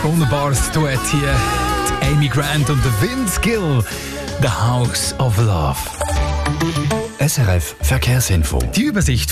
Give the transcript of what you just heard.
wunderbares Duett hier. Die Amy Grant und der Vince Gill. The House of Love. SRF Verkehrsinfo. Die Übersicht